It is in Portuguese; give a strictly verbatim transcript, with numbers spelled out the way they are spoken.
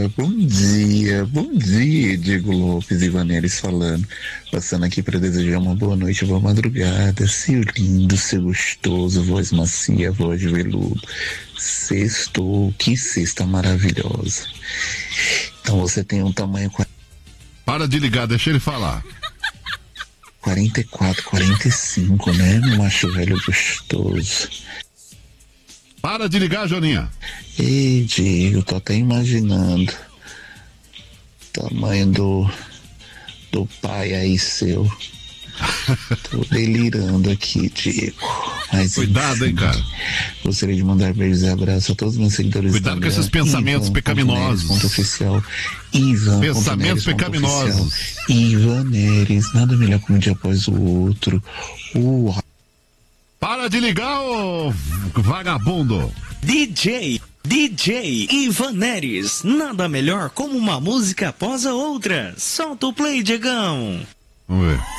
Bom dia, bom dia, Diego Lopes e Vanelis falando. Passando aqui para desejar uma boa noite, boa madrugada. Seu lindo, seu gostoso, voz macia, voz de veludo. Sextou, que cesta maravilhosa. Então você tem um tamanho... Para de ligar, deixa ele falar. quarenta e quatro, quarenta e cinco, né, meu macho velho gostoso. Para de ligar, Joninha. Ei, Diego, tô até imaginando o tamanho do, do pai aí seu. Tô delirando aqui, Diego. Mas, cuidado, enfim, hein, cara. Gostaria de mandar beijos e abraços a todos os meus seguidores. Cuidado com esses pensamentos Ivan, pecaminosos. Ponto oficial. Ivan, Pensamentos ponto pecaminosos. Oficial. Ivan Neres, nada melhor que um dia após o outro. O... Para de ligar, ô vagabundo. D J, D J Ivan Neres, nada melhor como uma música após a outra. Solta o play, Diegão. Vamos ver.